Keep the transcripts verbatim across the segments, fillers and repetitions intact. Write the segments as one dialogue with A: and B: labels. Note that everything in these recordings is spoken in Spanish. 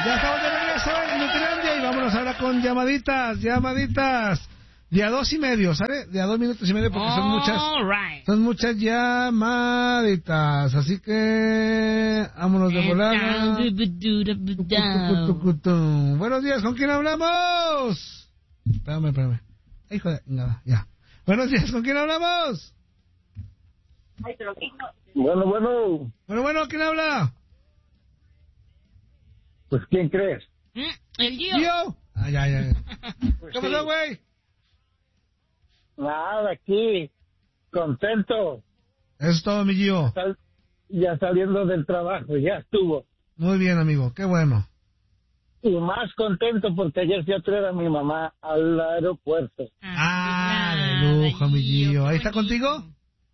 A: Ya estamos de regreso en Nutrilandia y vámonos ahora con llamaditas, llamaditas. De a dos y medio, ¿sale? De a dos minutos y medio porque son muchas,
B: right.
A: son muchas llamaditas. Así que, vámonos de volada. Buenos días, ¿con quién hablamos? Espérame, espérame. Hijo de, nada, ya. Buenos días, ¿con quién hablamos?
C: Bueno, bueno.
A: Bueno, bueno, ¿quién habla?
C: Pues, ¿quién crees?
B: El Gio.
A: ¿Gio? Ah, ya, ya, ya.
C: Pues
A: ¿Qué pasó,
C: sí.
A: güey?
C: Nada, aquí, contento.
A: Eso es todo, mi Gio.
C: Sal, ya saliendo del trabajo, ya estuvo.
A: Muy bien, amigo, qué bueno.
C: Y más contento porque ayer fui a traer a mi mamá al aeropuerto.
A: Ah, de lujo, mi Gio. ¿Ahí está contigo?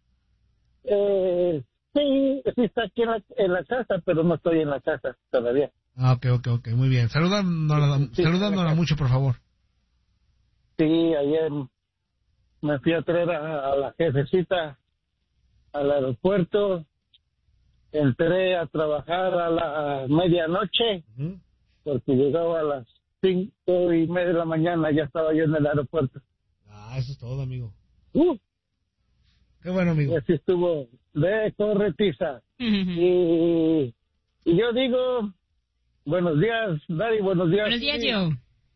C: Eh, sí, sí está aquí en la, en la casa, pero no estoy en la casa todavía.
A: Ah, ok, ok, ok, muy bien. Saludándola,
C: Sí,
A: saludándola mucho, por favor.
C: Sí, ayer me fui a traer a, a la jefecita al aeropuerto. Entré a trabajar a la medianoche,
A: Uh-huh.
C: porque llegaba a las cinco y media de la mañana, ya estaba yo en el aeropuerto.
A: Ah, eso es todo, amigo.
C: Uh,
A: Qué bueno, amigo.
C: y así estuvo de corretiza. y, y yo digo, buenos días, Dari, buenos días.
B: Buenos días, Gio.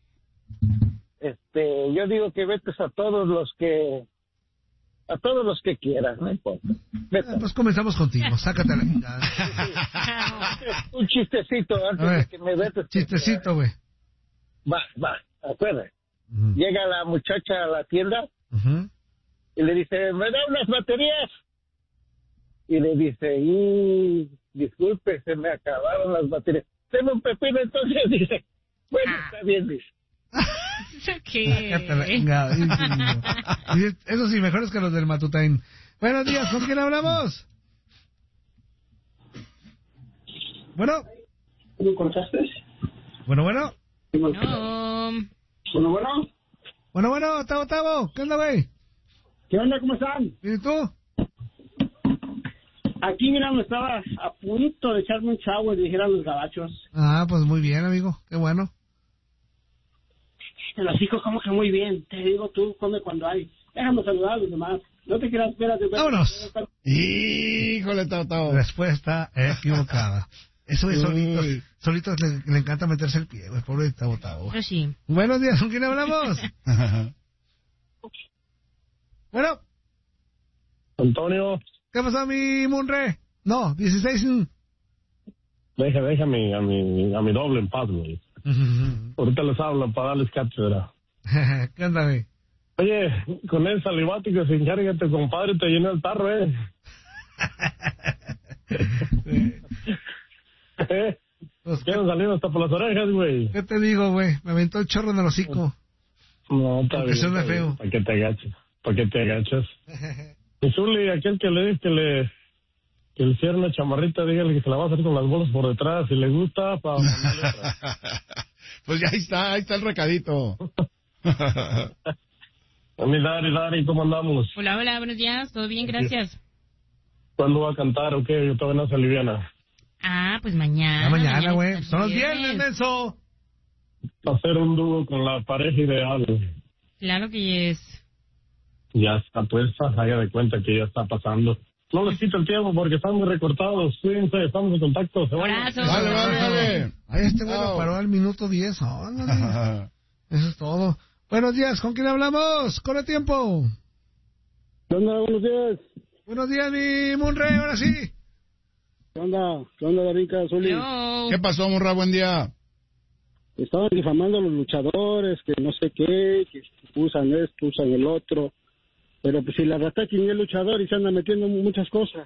C: Este, yo digo que vetes a todos los que, a todos los que quieras, no importa. Vete.
A: Ah, pues comenzamos contigo, sácate la chingada.
C: Un chistecito
A: A
C: antes
A: ver,
C: de que me vetes.
A: chistecito, güey.
C: Va, va, acuérdate.
A: Uh-huh.
C: Llega la muchacha a la tienda
A: Uh-huh.
C: y le dice, ¿me da unas baterías? Y le dice, y disculpe, se me acabaron las baterías. Tengo un pepino, entonces dice, bueno, está bien, dice.
A: Sácate la chingada. Sí, sí, sí. Eso sí, mejores que los del Matutine. Buenos días, ¿con quién hablamos? Bueno.
C: ¿Me contaste?
A: Bueno, bueno.
B: No.
C: Bueno, bueno.
A: Bueno, bueno, Tavo, Tavo. ¿Qué onda, güey?
C: ¿Qué onda? ¿Cómo están?
A: ¿Y tú?
C: Aquí, mira, me estaba a punto de echarme un shower, dijeran los gabachos.
A: Ah, pues muy bien, amigo. Qué bueno.
C: Te los digo como que muy bien. Te digo tú, come cuando hay. Déjame saludar a los demás. No te quieras, espérate. espérate.
A: ¡Vámonos!
D: Híjole, Tavo, Tavo.
A: Respuesta equivocada. Eso es solitos. Solitos le, le encanta meterse el pie, güey. Pobre Tavo, Tavo.
B: Pero sí.
A: Buenos días, ¿con quién hablamos? Bueno.
C: Antonio.
A: ¿Qué pasó, mi Munre? No, dieciséis.
C: Deja, deja a mi, a mi, a mi doble en paz, güey. Ahorita les hablo para darles cátedra.
A: ¿Qué onda, güey?
C: Oye, con el salivático se encárgate, compadre, te llena el tarro, ¿eh? ¿Eh?
A: Pues,
C: Quieren salir hasta por las orejas, güey.
A: ¿Qué te digo, güey? Me aventó el chorro en el hocico.
C: No, está
A: Porque
C: bien.
A: suena
C: está bien.
A: feo.
C: ¿Para qué te agachas? ¿Para qué te agachas? Y Zuli, aquel que le dice que le... que le cierre una chamarrita, dígale que se la va a hacer con las bolas por detrás. Si le gusta, para mandarle otra.
D: Pues ya ahí está, ahí está el recadito.
C: A mi Dari, Dari, ¿cómo andamos?
B: Hola, hola, buenos días. ¿Todo bien? Gracias.
C: ¿Cuándo va a cantar o qué? Yo todavía no se aliviana.
B: Ah, pues mañana.
A: Ya mañana, güey.
B: está
A: Son los
B: el
A: viernes, menso.
C: Hacer un dúo con la pareja ideal.
B: Claro que es.
C: Ya está puesta, haga de cuenta que ya está pasando. No les quito el tiempo porque están muy recortados. Cuídense, estamos en contacto. Se van.
B: Abrazos.
D: Vale, vale, vale.
A: Ay, este güey lo
D: Chao.
A: paró al minuto diez. Eso es todo. Buenos días, ¿con quién hablamos? Corre tiempo.
C: ¿Qué onda? Buenos días.
A: Buenos días, mi Munre, ahora sí.
C: ¿Qué onda? ¿Qué onda, Darica, Zuli?
B: Hello.
D: ¿Qué pasó, Murra? Buen día.
C: Estaban difamando a los luchadores, que no sé qué, que usan esto, usan el otro. Pero pues si la Rataki ni es luchador y se anda metiendo en muchas cosas.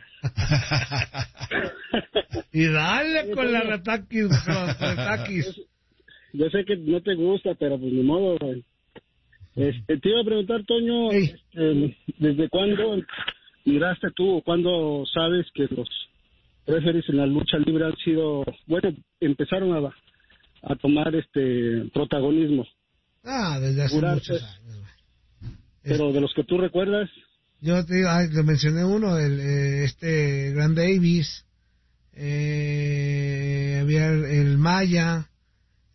A: Y dale con la rataquis, con los rataquis.
C: Yo sé que no te gusta, pero pues ni modo, güey. Este, te iba a preguntar, Toño,
A: Hey.
C: este, ¿desde cuándo miraste tú o cuándo sabes que los referees en la lucha libre han sido, bueno, empezaron a, a tomar este protagonismo?
A: Ah, desde hace
C: Curarse.
A: muchos años, güey.
C: Pero de los que tú recuerdas,
A: Yo te digo, ay, te mencioné uno, el, eh, este, Grand Davis, eh, había el, el Maya,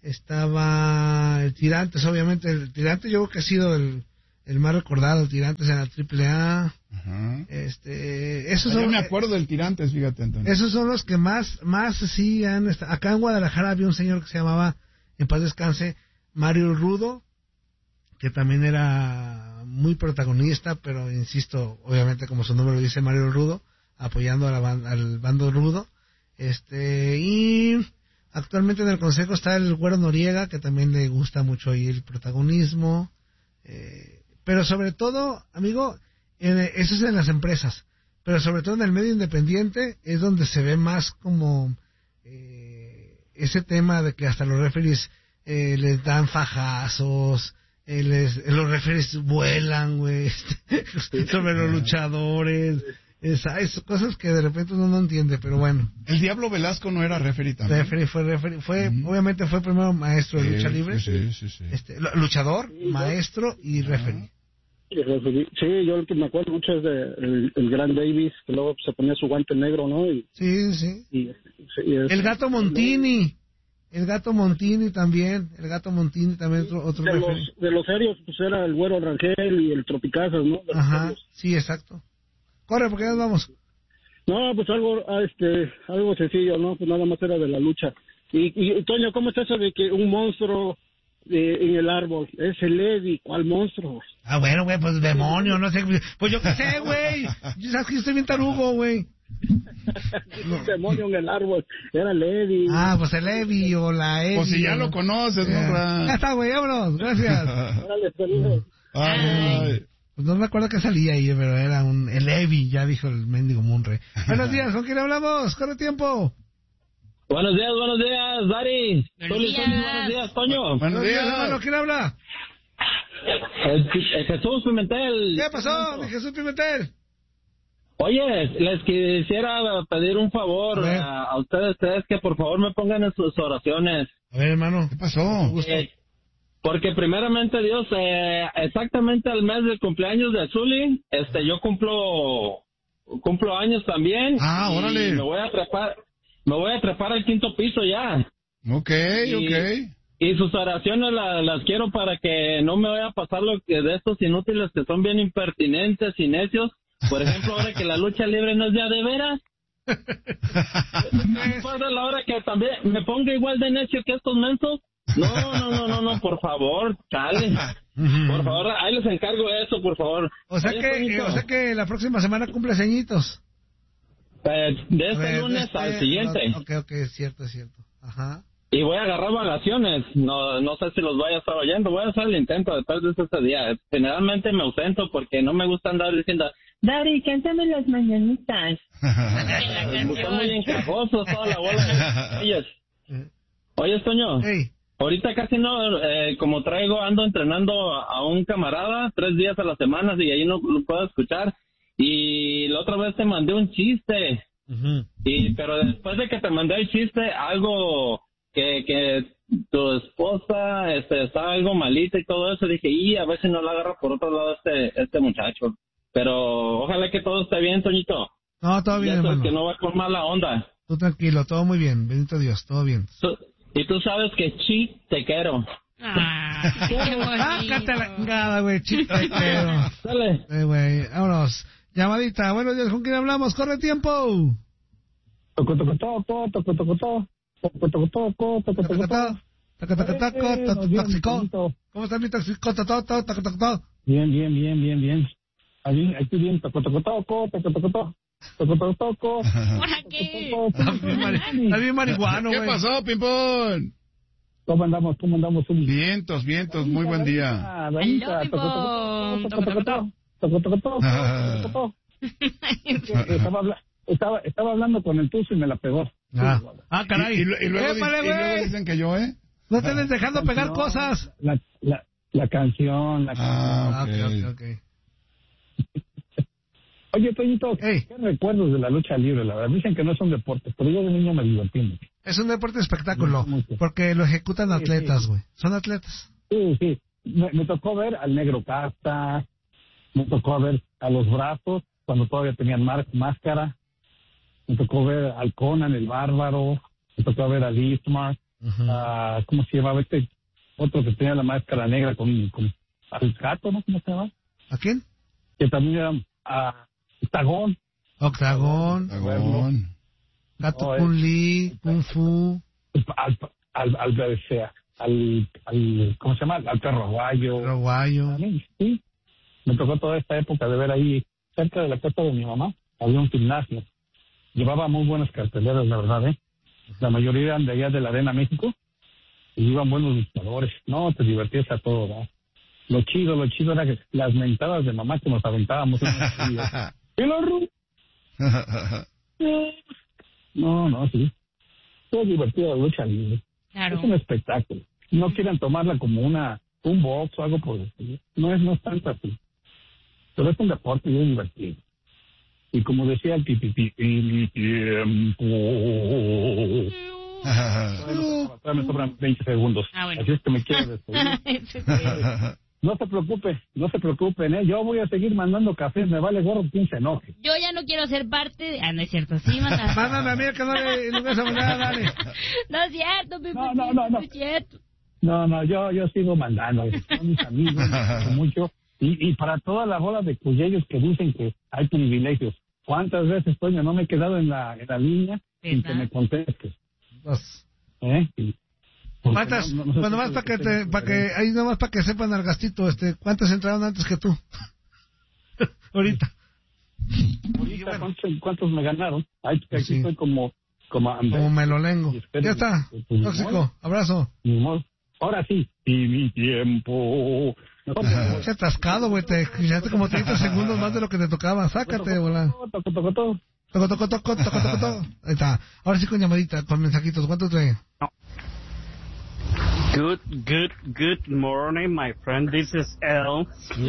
A: estaba el Tirantes, obviamente, el Tirantes yo creo que ha sido el, el más recordado, el Tirantes en la triple A.
D: Ajá.
A: Este, esos
D: Ah, yo
A: son,
D: me acuerdo del Tirantes, fíjate, entonces.
A: esos son los que más, más sí han estado. Acá en Guadalajara había un señor que se llamaba, en paz descanse, Mario Rudo, que también era muy protagonista, pero insisto, obviamente como su nombre lo dice, Mario Rudo, apoyando a la ban- al bando rudo. Este, y actualmente en el consejo está el Güero Noriega, que también le gusta mucho ahí el protagonismo. Eh, pero sobre todo, amigo, en, eso es en las empresas, pero sobre todo en el medio independiente es donde se ve más como eh, ese tema de que hasta los referees eh, les dan fajazos, eh, les, los referees vuelan, güey, sobre los luchadores, esa, es, cosas que de repente uno no entiende, pero bueno.
D: El Diablo Velasco no era referee también.
A: Referee fue referee, fue,
D: Ujú.
A: obviamente fue primero maestro de
D: Sí,
A: lucha libre,
D: Sí, sí, sí.
A: este, lu- luchador,
C: Sí,
A: maestro y referee.
C: Y referí- Sí, yo el que me acuerdo mucho es de el, el Gran Davis, que luego se ponía su guante negro, ¿no? Y,
A: Sí, sí.
C: y, y es-
A: El gato Montini, el gato Montini también, el gato Montini también otro, otro
C: de
A: referee.
C: los, de los serios, pues era el Güero Rangel y el Tropicazas, ¿no? De los
A: Ajá,
C: serios.
A: sí, exacto. Corre, porque ya nos vamos.
C: No, pues algo, ah, este, algo sencillo, ¿no? Pues nada más era de la lucha. Y, y Toño, ¿cómo está eso de que un monstruo eh, en el árbol? Es el Eddie, ¿cuál monstruo?
A: Ah, bueno, güey, pues demonio, no sé. Pues yo qué sé, güey. Yo sabes que yo estoy bien tarugo, güey.
C: Un demonio en el árbol, era el Eddie.
A: Ah, pues el Evi o la Evi.
D: Pues si ya
A: o-
D: lo conoces,
A: Ya.
D: ¿no,
A: Ya
D: Ra?
A: está, güey, vámonos, gracias.
C: Órale, saludos.
D: Ay, ay.
A: Pues no me acuerdo que salía ahí, pero era un... El Evi, ya dijo el mendigo Munre. Buenos días, ¿con quién hablamos? Corre tiempo.
E: Buenos días, buenos días, Dari.
B: Buenos
E: Tony,
B: días.
E: Tony, buenos días, Toño.
D: Buenos días.
A: hermano, ¿quién habla?
E: El, el Jesús Pimentel.
A: ¿Qué pasó, mi Jesús Pimentel?
E: Oye, les quisiera pedir un favor
A: A ver.
E: a, a ustedes tres que por favor me pongan en sus oraciones.
A: A ver, hermano.
D: ¿Qué pasó?
E: Eh, porque primeramente Dios, eh, exactamente al mes del cumpleaños de Zuli, este, yo cumplo cumplo años también.
D: Ah,
E: y
D: órale.
E: Me voy a trepar, me voy a trepar al quinto piso ya.
D: Ok,
E: Y-
D: ok.
E: Y sus oraciones la- las quiero para que no me vaya a pasar lo que de estos inútiles que son bien impertinentes y necios. Por ejemplo, ahora que la lucha libre no es ya de veras. Después de la hora que también me ponga igual de necio que estos mensos. No, no, no, no, no, por favor, chale. Por favor, ahí les encargo eso, por favor.
A: O sea
E: Oye,
A: que,
E: Toñito,
A: eh, o sea que la próxima semana cumple añitos.
E: eh, de
A: A
E: este
A: ver,
E: lunes
A: este-
E: al siguiente.
A: Ok, ok, es cierto, es cierto. Ajá.
E: Y voy a agarrar vacaciones. No no sé si los vaya a estar oyendo. Voy a hacer el intento después de este día. Generalmente me ausento porque no me gusta andar diciendo, Dari, cántame las mañanitas. Son muy encajosos toda la bola de ellos. Oye, Toño,
A: Hey,
E: ahorita casi no, eh, como traigo, ando entrenando a, a un camarada tres días a la semana y ahí no lo puedo escuchar. Y la otra vez te mandé un chiste.
A: ujú.
E: Y pero después de que te mandé el chiste, algo que, que tu esposa este, estaba algo malita y todo eso, dije, y a ver si no la agarra por otro lado este este muchacho. Pero ojalá que todo esté bien, Toñito.
A: No, todo bien,
E: Ya sabes
A: hermano.
E: que no va con mala onda.
A: Tú tranquilo, todo muy bien. Bendito Dios, todo bien.
E: Tú- y tú sabes que chi, te quiero.
B: Ah, qué
A: Sácate la
B: bonito.
A: chingada, güey, chico.
E: Dale.
A: Eh, güey, vámonos. Llamadita, buenos días, ¿con quién hablamos? ¡Corre tiempo!
C: Toco, toco, toco, toco, toco, toco, toco, toco, toco, toco, toco, toco.
A: Taca, taca, taca, taca,
C: Eh,
A: taca,
C: nos bien,
A: tóxico.
C: bonito.
A: ¿Cómo está mi tóxico? Taca, taca, taca, taca, taca.
C: Bien, bien, bien, bien, bien. Ahí, aquí bien, toco, toco, toco, toco, toco, toco, toco, toco, toco.
B: ¿Para qué?
A: Está bien mari- está bien marihuano,
D: ¿Qué
A: güey.
D: pasó, Pimpón?
C: ¿Cómo andamos? ¿Cómo andamos? Un...
D: Vientos, vientos, muy buen día.
C: Ah, Danita,
B: Hello,
C: toco, toco,
B: Pimpón.
C: toco, toco, toco, toco, toco, toco, toco, toco. Estaba, habla- estaba, estaba hablando con el tuzo y me la pegó.
A: Ah, ah, caray.
D: Y, y lu- y luego,
A: Épale,
D: di- y luego
A: güey.
D: dicen que yo, ¿eh?
A: No te andes dejando pegar
C: No,
A: cosas.
C: La, la, la canción, la canción.
D: Ah,
A: Ah,
D: ok.
A: ok, ok, ok.
C: Oye, Toñito,
A: Ey.
C: ¿qué recuerdos de la lucha libre? La verdad, dicen que no son deportes, pero yo de niño me divertí mucho.
A: Es un deporte de espectáculo,
C: Mucho.
A: porque lo ejecutan
C: Sí,
A: atletas,
C: sí.
A: güey. Son atletas.
C: Sí, sí. Me, me tocó ver al Negro Casta, me tocó ver a los Brazos, cuando todavía tenían mar- máscara, me tocó ver al Conan, el Bárbaro, me tocó ver al Ismar,
A: Ujú.
C: a, ¿cómo se llamaba este? Otro que tenía la máscara negra con, con al gato, ¿no? ¿Cómo se llama?
A: ¿A quién?
C: Que también era a Tagón.
A: Octagón,
D: Dragón.
A: Gato
C: No,
A: Kun
C: es-
A: Li, Kung Fu.
C: Al, al, al, al, al, al- ¿cómo se llama? Al perro guayo.
A: Uruguayo.
C: A mí, sí. Me tocó toda esta época de ver ahí, cerca de la casa de mi mamá, había un gimnasio. Llevaba muy buenas carteleras, la verdad, ¿eh? La mayoría eran de allá de la Arena México y iban buenos luchadores. No, te divertías a todo, ¿no? Lo chido, lo chido era que las mentadas de mamá que nos aventábamos. ¡Y la ru- No, no, sí. Es divertido la lucha libre.
B: Claro.
C: Es un espectáculo. No quieran tomarla como una un box o algo por el estilo. No es, no es tanto así. Pero es un deporte y es divertido. Y como decía el pipipi, en mi tiempo. Todavía me sobran veinte segundos.
B: Ah, bueno.
C: Así es que me quiero despedir.
B: Ese sí.
C: No se preocupe, no se preocupen, ¿eh? Yo voy a seguir mandando café, me vale gorro quien se enoje.
B: Yo ya no quiero ser parte de... Ah, no es cierto. Sí, manda.
A: Mándame a mí que no le no le hace nada, dale.
B: No es cierto, Pipo.
C: No, no, no, no.
B: es cierto.
C: No, no, yo yo sigo mandando, son mis amigos, los quiero mucho. Y, y para toda la bola de cuyellos que dicen que hay privilegios, ¿cuántas veces, Toño, no me he quedado en la, en la línea sin que
B: ¿Verdad?
C: me contestes?
A: Dos.
C: ¿Eh? Y- porque
A: ¿Cuántas?
C: no- no- no sé
A: Pues
C: si
A: nomás
C: es
A: para que
C: que
A: te,
C: tengo
A: para que, ahí nomás para que sepan al gastito, este, ¿cuántas entraron antes que tú? Ahorita.
C: Ahorita,
A: bueno.
C: ¿cuántos, ¿Cuántos me ganaron? Ay, que aquí
A: Sí.
C: estoy como, como Andrés.
A: Como melolengo.
C: Y espero-
A: Ya está.
C: pues, ni modo,
A: Tóxico. Abrazo.
C: ni modo. Ahora sí. Y mi tiempo. No, pues,
A: Che atascado, güey. Te escuchaste como treinta segundos más de lo que te tocaba. Sácate, bola.
C: Toco, toco, toco.
A: Toco, toco, toco, toco, toco, toco. Ahí está. Ahora sí con llamadita, con mensajitos. ¿Cuánto trae?
F: Good, good, good morning, my friend. This is El.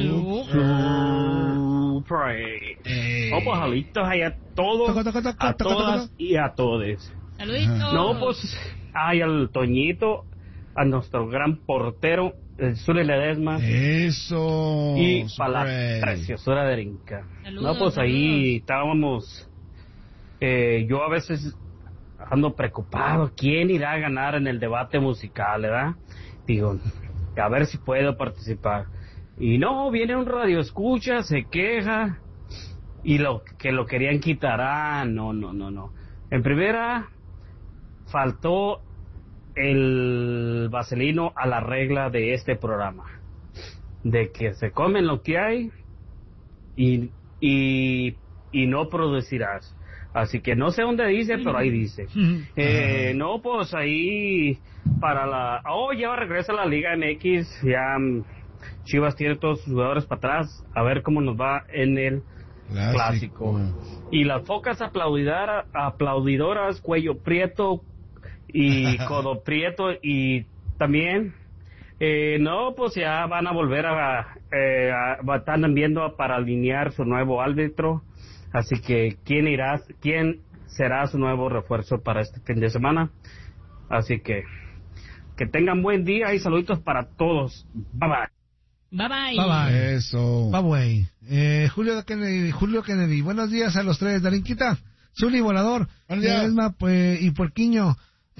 F: Supre. Oh, pues alitos ahí a todos,
A: Toco, toco, toco,
F: a
A: toco,
F: todas
A: toco.
F: y a todos.
B: Saluditos.
F: No, pues, ay, al Toñito, a nuestro gran portero, el Zuli Ledesma,
D: Eso.
F: y para la
D: Spray.
F: preciosura de Rinca.
B: Saludos,
F: No, pues ahí
B: saludos.
F: estábamos, eh, yo a veces ando preocupado, ¿quién irá a ganar en el debate musical, verdad? Digo, a ver si puedo participar. Y no, viene un radio escucha, se queja, y lo que lo querían quitar. Ah, no, no, no, no. En primera, faltó el vaselino a la regla de este programa, de que se comen lo que hay y, y, y no producirás. Así que no sé dónde dice, pero ahí dice. Eh, no, pues ahí para la... Oh, ya regresa la Liga M X, ya mm, Chivas tiene todos sus jugadores para atrás, a ver cómo nos va en el clásico. Y las focas aplaudidara- aplaudidoras, cuello prieto y codo prieto, y también, eh, no, pues ya van a volver a, eh, a- están viendo para alinear su nuevo árbitro, así que quién irá, quién será su nuevo refuerzo para este fin de semana. Así que que tengan buen día y saluditos para todos. Bye bye.
B: Bye bye.
A: Bye bye.
D: Eso.
A: Va, güey. Eh, Julio Kennedy, Julio Kennedy. Buenos días a los tres. Darinquita, Zuli, Volador,
D: Buenos días.
A: Ledesma, pues, y Puerquiño.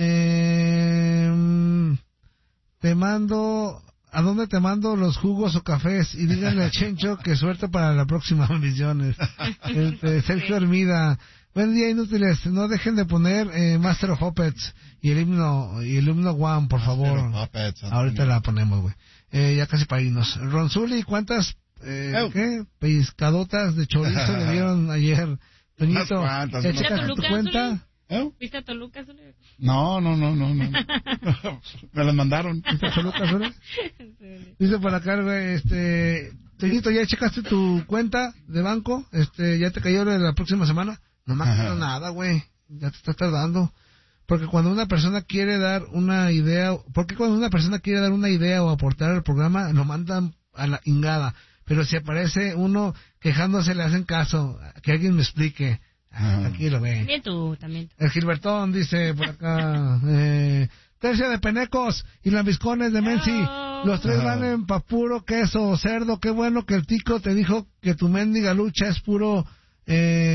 A: Eh, te mando... ¿A dónde te mando los jugos o cafés? Y díganle a Chencho que suerte para la próxima misiones. Este, Sergio Hermida. Buen día, inútiles. No dejen de poner eh, Master of Puppets y el himno, y el himno One, por favor.
D: Puppets,
A: Ahorita la ponemos, güey. Eh, ya casi para irnos. Ronzuli, ¿cuántas eh,
D: Eu.
A: ¿qué? Pescadotas de chorizo le dieron ayer? Toñito,
D: Unas cuantas,
A: ¿ya
D: unas
A: checaste tu
B: cuantas.
A: cuenta?
D: ¿Eh?
B: ¿Viste a Toluca, Zuli?
D: No, no, no, no, no. Me las mandaron.
A: ¿Viste Toluca, Zuli? Dice por acá, güey, este... Toñito, ¿ya checaste tu cuenta de banco? Este, ¿ya te cayó la de la próxima semana? No me ha caído nada, güey. Ya te está tardando. Porque cuando una persona quiere dar una idea, porque cuando una persona quiere dar una idea o aportar al programa, lo mandan a la ingada. Pero si aparece uno quejándose, le hacen caso. Que alguien me explique. Ah, aquí lo ve.
B: También tú, también tú.
A: El Gilbertón dice por acá, eh, tercia de penecos y lambiscones de Menzi.
B: Oh.
A: Los tres
D: Ah.
A: van en pa' puro queso o cerdo. Qué bueno que el tico te dijo que tu mendiga lucha es puro,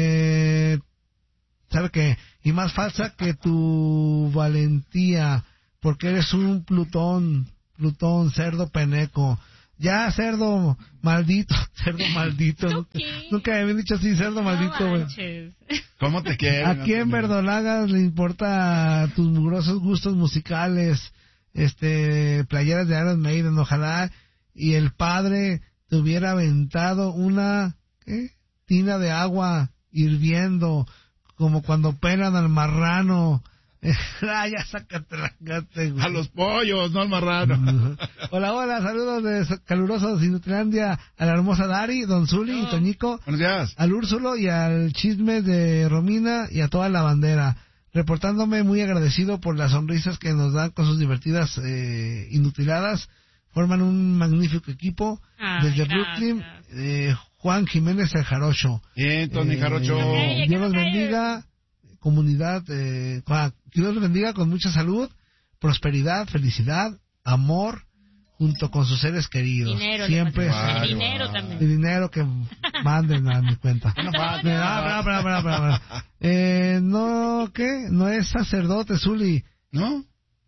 A: eh, ¿sabe qué? Y más falsa que tu valentía. porque eres un Plutón, Plutón, cerdo peneco. Ya, cerdo maldito, cerdo maldito. Nunca, nunca me habían dicho así, cerdo maldito, güey.
D: ¿Cómo te quieres?
A: ¿A quién verdolagas le importa tus mugrosos gustos musicales? Este, playeras de Iron Maiden, ojalá y el padre te hubiera aventado una, ¿qué? Tina de agua hirviendo, como cuando pelan al marrano. Ah, ya sácate la gata, güey.
D: A los pollos, no al marrano.
A: Hola, hola, saludos de calurosos Inutilandia a la hermosa Dari, Don Zuli y Toñico.
D: Buenos días.
A: Al Úrsulo y al Chisme de Romina y a toda la bandera. Reportándome muy agradecido por las sonrisas que nos dan con sus divertidas eh, inutiladas. Forman un magnífico equipo.
B: Ay,
A: Desde
B: gracias.
A: Brooklyn, eh, Juan Jiménez el Jarocho.
D: Bien, Tony
A: Eh,
D: Jarocho.
A: Dios los bendiga, comunidad, eh, Juan, Dios los bendiga con mucha salud, prosperidad, felicidad, amor, junto con sus seres queridos.
B: Dinero,
A: Siempre.
B: le
D: Vale,
B: falta. dinero
D: vale.
B: también.
A: De dinero que manden a mi cuenta.
D: No,
A: Ah, bra, bra, bra, bra, bra. Eh, no, ¿qué? No es sacerdote, Zuli.
D: ¿No?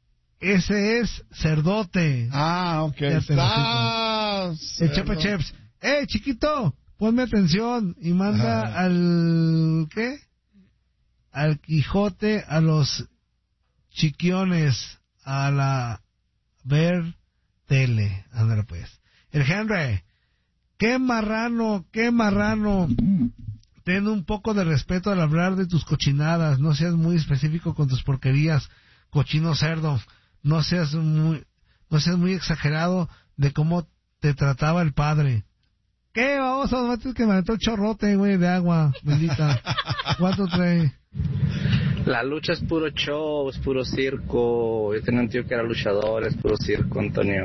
A: Ese es cerdote.
D: Ah, ok.
A: Ya te lo
D: Estás...
A: El Chepe Cheps. ¡Eh, chiquito! Ponme atención y manda
D: Ajá.
A: al... ¿qué? Al Quijote, a los chiquiones, a la... ver tele. Ándale pues. El Henry. ¡Qué marrano! ¡Qué marrano! Ten un poco de respeto al hablar de tus cochinadas. No seas muy específico con tus porquerías. Cochino cerdo. No seas muy... no seas muy exagerado de cómo te trataba el padre. ¿Qué? Vamos a matar que me aventó el chorrote, güey, de agua. Bendita. ¿Cuánto trae?
G: La lucha es puro show, es puro circo. Yo tenía un tío que era luchador, es puro circo, Antonio.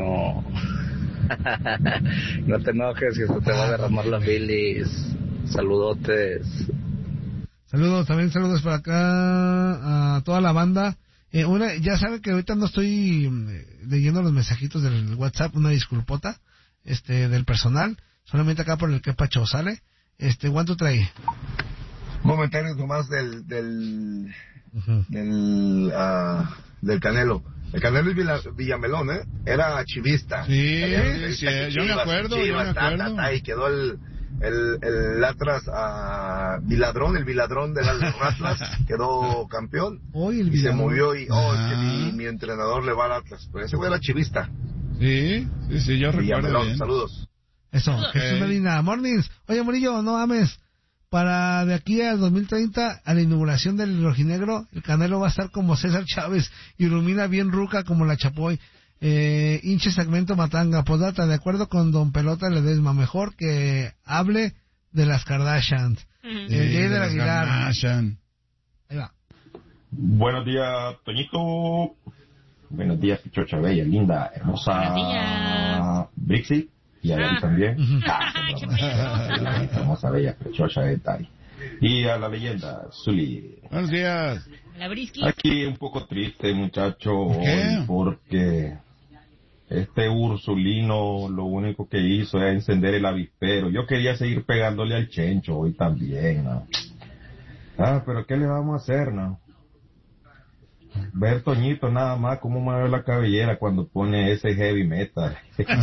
G: No te enojes, que se te va a derramar la bilis. Saludotes.
A: Saludos, también saludos para acá a toda la banda. Eh, una, ya saben que ahorita no estoy eh, leyendo los mensajitos del WhatsApp, una disculpota, este, del personal. Solamente acá por el que Pacho sale. Este, ¿cuánto trae?
H: Comentario nomás del del
A: Uh-huh.
H: del, uh, del Canelo. El Canelo es Villa, Villamelón, ¿eh? Era chivista.
D: Sí,
H: Era
D: sí,
H: que
D: yo me
H: Chivas,
D: acuerdo, yo
H: Chivas,
D: me
H: ta, ta,
D: acuerdo.
H: ta, y quedó el el el Atlas a Viladrón, el Viladrón del Atlas quedó campeón.
A: Hoy el
H: Y se
A: Villalón.
H: movió y oh, es que
D: Ajá.
H: mi, mi entrenador le va al Atlas. Pero ese güey era chivista.
D: Sí, sí, sí, yo recuerdo
H: Villamelón,
D: bien.
H: saludos.
A: Eso,
D: Ok.
A: Jesús Medina. Mornings. Oye, Murillo, no ames. Para de aquí al dos mil treinta, a la inauguración del rojinegro, el Canelo va a estar como César Chávez y ilumina bien ruca como la Chapoy. Eh, hinche segmento matanga. Podata, de acuerdo con Don Pelota Ledesma, mejor que hable de las Kardashians.
B: Ujú.
A: El Jay del
D: las
A: Aguilar.
D: Kardashian.
A: Ahí va.
I: Buenos días, Toñito. Buenos días, Pichocha Bella, linda, hermosa.
B: Buenos días.
I: Brixie. Y a él
B: Ah.
I: también.
A: Ujú.
I: Ah,
B: Qué
I: la hermosa, bella, Pichocha de Tai. Y a la leyenda, Zuli.
D: Buenos días.
B: La brisky.
I: Aquí un poco triste, muchacho,
D: ¿Por qué?
I: hoy, porque este Ursulino lo único que hizo es encender el avispero. Yo quería seguir pegándole al Chencho hoy también, ¿no? Ah, pero ¿qué le vamos a hacer, no? Ver Toñito nada más cómo mueve la cabellera cuando pone ese heavy metal.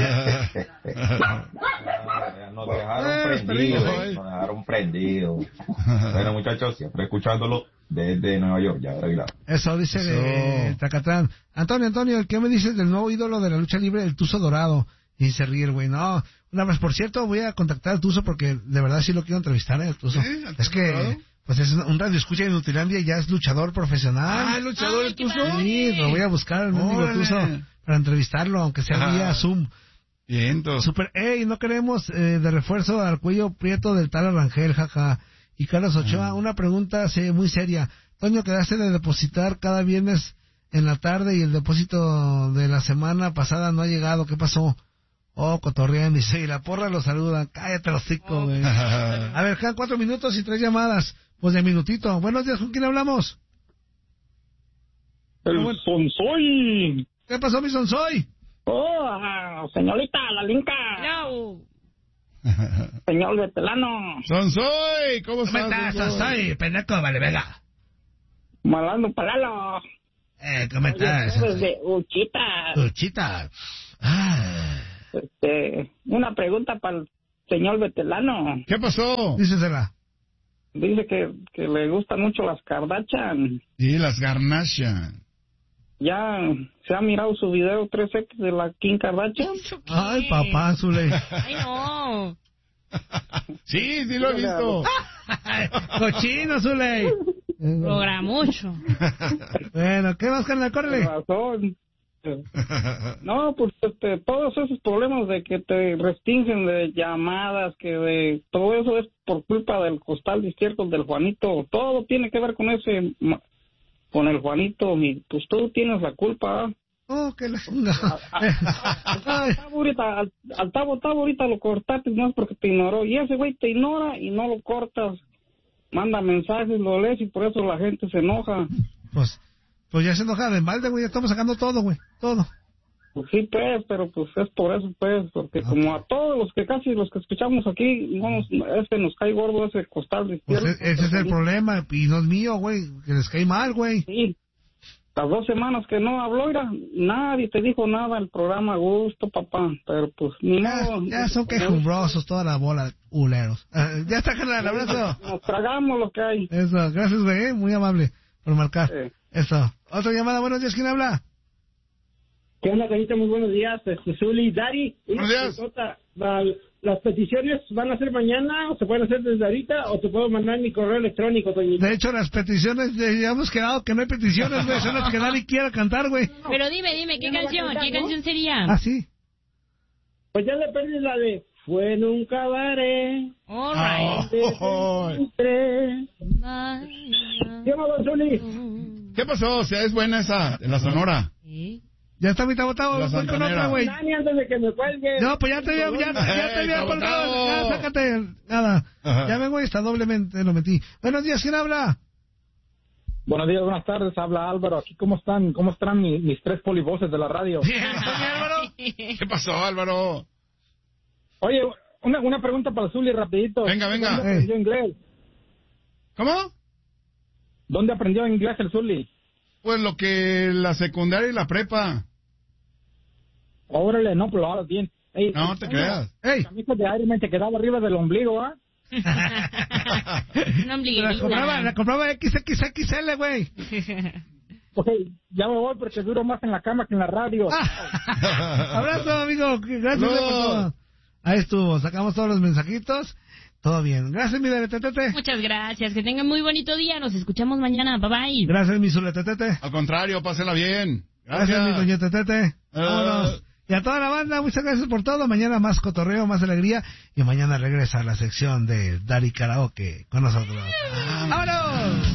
I: Nos dejaron prendidos, nos dejaron prendidos. Bueno, muchachos, siempre escuchándolo desde Nueva York, ya Aguilar.
A: Eso dice
D: Eso.
A: eh, Tacatrán. Antonio, Antonio, ¿qué me dices del nuevo ídolo de la lucha libre, el Tuzo Dorado? Y se ríe el güey. No, una vez, por cierto, voy a contactar al Tuzo porque de verdad sí lo quiero entrevistar, ¿eh? El Tuzo.
D: ¿Sí? ¿Al
A: Es
D: Tuzo Dorado?
A: que, pues es un radio escucha en Nutilandia y ya es luchador profesional.
D: Ah, el luchador,
B: Ay,
D: el
B: qué
D: Tuzo.
B: padre.
A: Sí, lo voy a buscar al mendigo
D: Órale.
A: Tuzo para entrevistarlo, aunque sea
D: Ajá.
A: vía Zoom.
D: Bien, entonces.
A: Super, ey, no queremos eh, de refuerzo al cuello prieto del tal Arrangel, jaja. Y Carlos Ochoa,
D: Ah.
A: una pregunta sí, muy seria. Toño, quedaste de depositar cada viernes en la tarde y el depósito de la semana pasada no ha llegado. ¿Qué pasó? Oh, cotorrean, dice, y la porra lo saluda. Cállate los hocico, güey. A ver, quedan cuatro minutos y tres llamadas. Pues de minutito. Buenos días, ¿con quién hablamos?
E: El
A: Bueno.
E: Sonsoy.
A: ¿Qué pasó, mi sonsoy?
E: Oh, ah, señorita, la linka.
B: No.
E: Señor veterano.
D: Sonsoy, ¿cómo
A: ¿Cómo
D: estás?
A: estás,
D: Sonsoy?
A: sonsoy? Pendejo, vale, venga.
E: Malando palalo.
A: Eh, ¿cómo estás?
J: Desde Uchita.
A: Uchita. Ah.
J: Este, una pregunta para el señor Betelano.
D: ¿Qué pasó?
A: Dícesela.
J: Dice que, que le gustan mucho las Kardashian.
D: Sí, las Garnashian.
J: ¿Ya se ha mirado su video tres equis de la Kim Kardashian?
A: Ay, papá, Zuley.
B: Ay, no.
D: Sí, sí lo he visto.
A: Cochino, Zuley.
B: Programucho.
A: Bueno, ¿qué más, carnal? Córrele.
J: Razón. No, pues este, todos esos problemas de que te restringen de llamadas, que de todo eso es por culpa del costal de estiércol del Juanito. Todo tiene que ver con ese, con el Juanito, y pues tú tienes la culpa.
A: Oh, que la...
J: Al Tavo ahorita, al, al Tavo, Tavo ahorita lo cortaste más porque te ignoró, y ese güey te ignora y no lo cortas. Manda mensajes, lo lees y por eso la gente se enoja.
A: Pues, pues ya se enoja de balde, güey, ya estamos sacando todo, güey, todo.
J: Pues sí, pues, pero pues es por eso, pues, porque okay. Como a todos los que casi los que escuchamos aquí, no nos, ese nos cae gordo ese costal de izquierda.
A: Pues ese es el problema, y no es mío, güey, que les cae mal, güey.
J: Sí, las dos semanas que no habló, era, nadie te dijo nada el programa a gusto, papá, pero pues ni
A: ya,
J: modo.
A: Ya son quejumbrosos toda la bola de huleros. Uh, ya está, carnal, abrazo.
J: Nos tragamos lo que hay.
A: Eso, gracias, güey, muy amable por marcar.
J: Sí.
A: Eso. Otra llamada, buenos días, ¿quién habla?
K: ¿Qué onda, Cañita? Muy buenos días, este, Zuli, Dari.
D: Buenos días.
K: ¿Las peticiones van a ser mañana o se pueden hacer desde ahorita o te puedo mandar mi correo electrónico, Toñita?
A: De hecho, las peticiones, ya hemos quedado que no hay peticiones, güey, son las que nadie quiere cantar, güey.
B: Pero dime, dime, ¿qué canción? Cantar, ¿Qué ¿no? canción sería?
A: Ah, sí.
K: Pues ya depende de la de Fue en un cabaret.
B: All right.
D: Oh, oh, oh.
K: ¿Qué pasó, Zuli?
D: ¿Qué pasó? O sea, es buena esa, la sonora.
B: ¿Sí?
A: Ya está mitad botado, voy con otra, güey.
K: Antes de que me cuelgue.
A: No, pues ya te había, ya, ya te había colgado. Ya, sácate. Nada. Ajá. Ya vengo y está doblemente lo metí. Buenos días, ¿quién habla?
L: Buenos días, buenas tardes. Habla Álvaro. Aquí, ¿cómo están? ¿Cómo están mis, mis tres polivoces de la radio?
D: Bien, Álvaro. ¿Qué pasó, Álvaro?
L: Oye, una, una pregunta para Zuli rapidito.
D: Venga, venga.
L: ¿Dónde aprendió inglés?
D: ¿Cómo?
L: ¿Dónde aprendió inglés el Zuli?
D: Pues lo que la secundaria y la prepa.
L: Órale, no, pero ahora bien. Ey,
D: no te creas.
L: La camisa de Iron Man te quedaba arriba del ombligo, ¿ah?
B: Un ombliguito.
A: La compraba, la compraba equis equis equis ele, güey.
L: Ok, ya me voy porque duro más en la cama que en la radio.
A: Ah. Abrazo, amigo. Gracias no. por todo. Ahí estuvo, sacamos todos los mensajitos. Todo bien. Gracias, mi Letetete.
B: Muchas gracias. Que tengan muy bonito día. Nos escuchamos mañana. Bye bye.
A: Gracias, mi Zuletetete.
D: Al contrario, pásela bien.
A: Gracias, gracias mi Doña Tetete. Uh. Vámonos. Y a toda la banda, muchas gracias por todo. Mañana más cotorreo, más alegría. Y mañana regresa a la sección de Dari Karaoke con nosotros. ¡Vámonos!